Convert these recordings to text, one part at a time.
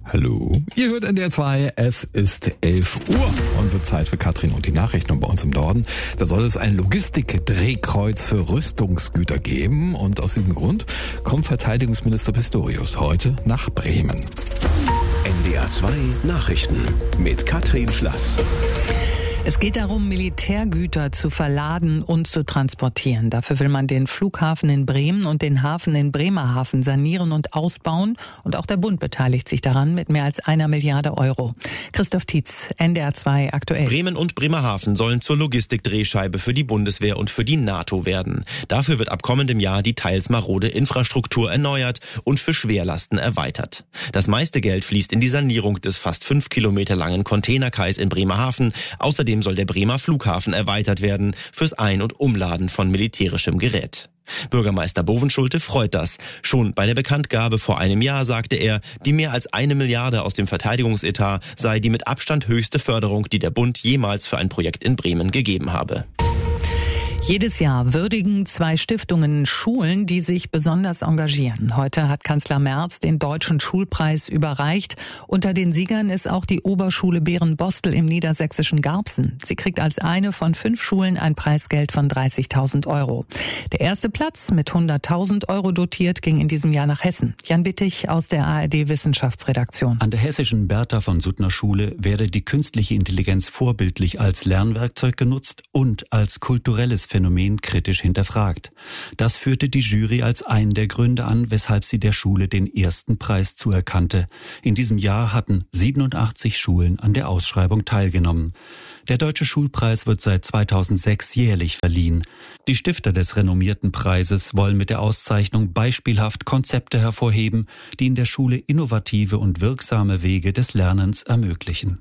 Hallo. Ihr hört NDR 2, es ist 11 Uhr und wird Zeit für Katrin und die Nachrichten. Und bei uns im Norden, da soll es ein Logistikdrehkreuz für Rüstungsgüter geben. Und aus diesem Grund kommt Verteidigungsminister Pistorius heute nach Bremen. NDR 2 Nachrichten mit Katrin Schlass. Es geht darum, Militärgüter zu verladen und zu transportieren. Dafür will man den Flughafen in Bremen und den Hafen in Bremerhaven sanieren und ausbauen. Und auch der Bund beteiligt sich daran mit mehr als 1 Milliarde Euro. Christoph Tietz, NDR 2 aktuell. Bremen und Bremerhaven sollen zur Logistikdrehscheibe für die Bundeswehr und für die NATO werden. Dafür wird ab kommendem Jahr die teils marode Infrastruktur erneuert und für Schwerlasten erweitert. Das meiste Geld fließt in die Sanierung des fast 5 Kilometer langen Containerkais in Bremerhaven. Außerdem soll der Bremer Flughafen erweitert werden fürs Ein- und Umladen von militärischem Gerät. Bürgermeister Bovenschulte freut das. Schon bei der Bekanntgabe vor einem Jahr sagte er, die mehr als 1 Milliarde aus dem Verteidigungsetat sei die mit Abstand höchste Förderung, die der Bund jemals für ein Projekt in Bremen gegeben habe. Jedes Jahr würdigen 2 Stiftungen Schulen, die sich besonders engagieren. Heute hat Kanzler Merz den Deutschen Schulpreis überreicht. Unter den Siegern ist auch die Oberschule Berenbostel im niedersächsischen Garbsen. Sie kriegt als eine von 5 Schulen ein Preisgeld von 30.000 Euro. Der erste Platz mit 100.000 Euro dotiert ging in diesem Jahr nach Hessen. Jan Bittig aus der ARD-Wissenschaftsredaktion. An der hessischen Bertha von Suttner Schule werde die künstliche Intelligenz vorbildlich als Lernwerkzeug genutzt und als kulturelles Phänomen kritisch hinterfragt. Das führte die Jury als einen der Gründe an, weshalb sie der Schule den ersten Preis zuerkannte. In diesem Jahr hatten 87 Schulen an der Ausschreibung teilgenommen. Der Deutsche Schulpreis wird seit 2006 jährlich verliehen. Die Stifter des renommierten Preises wollen mit der Auszeichnung beispielhaft Konzepte hervorheben, die in der Schule innovative und wirksame Wege des Lernens ermöglichen.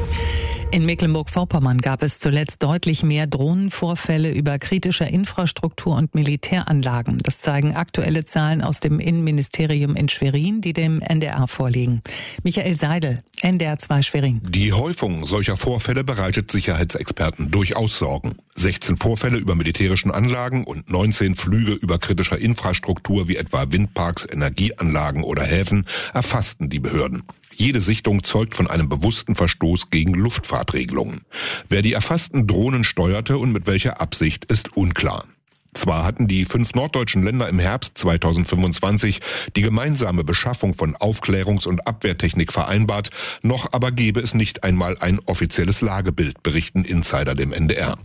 In Mecklenburg-Vorpommern gab es zuletzt deutlich mehr Drohnenvorfälle über kritische Infrastruktur und Militäranlagen. Das zeigen aktuelle Zahlen aus dem Innenministerium in Schwerin, die dem NDR vorliegen. Michael Seidel, NDR 2 Schwerin. Die Häufung solcher Vorfälle bereitet Sicherheitsexperten durchaus Sorgen. 16 Vorfälle über militärischen Anlagen und 19 Flüge über kritischer Infrastruktur wie etwa Windparks, Energieanlagen oder Häfen erfassten die Behörden. Jede Sichtung zeugt von einem bewussten Verstoß gegen Luftfahrtregelungen. Wer die erfassten Drohnen steuerte und mit welcher Absicht, ist unklar. Zwar hatten die 5 norddeutschen Länder im Herbst 2025 die gemeinsame Beschaffung von Aufklärungs- und Abwehrtechnik vereinbart, noch aber gebe es nicht einmal ein offizielles Lagebild, berichten Insider dem NDR.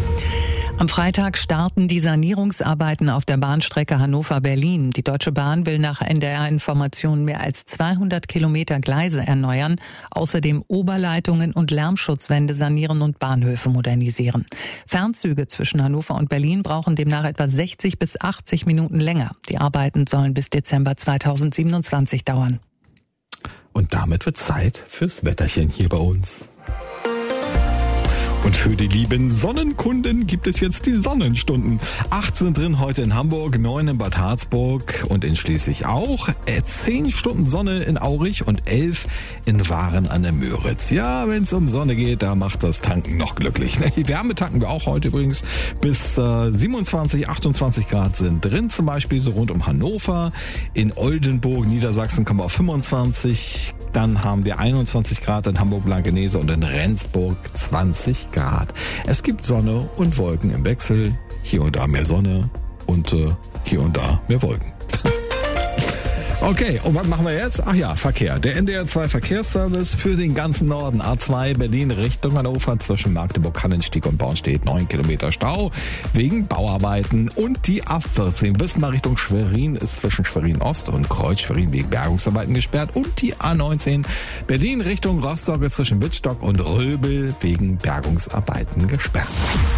Am Freitag starten die Sanierungsarbeiten auf der Bahnstrecke Hannover-Berlin. Die Deutsche Bahn will nach NDR-Informationen mehr als 200 Kilometer Gleise erneuern, außerdem Oberleitungen und Lärmschutzwände sanieren und Bahnhöfe modernisieren. Fernzüge zwischen Hannover und Berlin brauchen demnach etwa 60 bis 80 Minuten länger. Die Arbeiten sollen bis Dezember 2027 dauern. Und damit wird Zeit fürs Wetterchen hier bei uns. Und für die lieben Sonnenkunden gibt es jetzt die Sonnenstunden. 8 sind drin heute in Hamburg, 9 in Bad Harzburg und in Schleswig auch. 10 Stunden Sonne in Aurich und 11 in Waren an der Müritz. Ja, wenn es um Sonne geht, da macht das Tanken noch glücklich. Die Wärme tanken wir auch heute übrigens. Bis 27, 28 Grad sind drin, zum Beispiel so rund um Hannover. In Oldenburg, Niedersachsen kommen wir auf 25. Dann haben wir 21 Grad in Hamburg-Blankenese und in Rendsburg 20 Grad. Es gibt Sonne und Wolken im Wechsel. Hier und da mehr Sonne und hier und da mehr Wolken. Okay, und was machen wir jetzt? Ach ja, Verkehr. Der NDR 2 Verkehrsservice für den ganzen Norden. A2 Berlin Richtung Hannover zwischen Magdeburg, Kannenstieg und Bornstedt 9 Kilometer Stau wegen Bauarbeiten. Und die A14 bis mal Richtung Schwerin ist zwischen Schwerin Ost und Kreuz Schwerin wegen Bergungsarbeiten gesperrt. Und die A19 Berlin Richtung Rostock ist zwischen Wittstock und Röbel wegen Bergungsarbeiten gesperrt.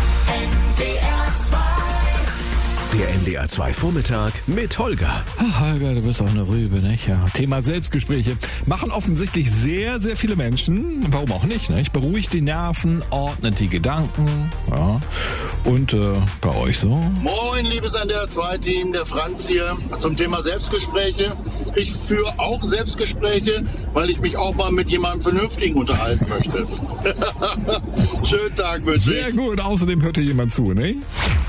Der NDR 2 Vormittag mit Holger. Ach, Holger, du bist auch eine Rübe, nicht? Ja. Thema Selbstgespräche machen offensichtlich sehr, sehr viele Menschen. Warum auch nicht, nicht? Beruhigt die Nerven, ordnet die Gedanken. Ja. Und bei euch so? Moin, liebes NDR 2 Team, der Franz hier zum Thema Selbstgespräche. Ich führe auch Selbstgespräche, weil ich mich auch mal mit jemandem Vernünftigen unterhalten möchte. Schönen Tag wünsche ich. Sehr gut, außerdem hört hier jemand zu, ne?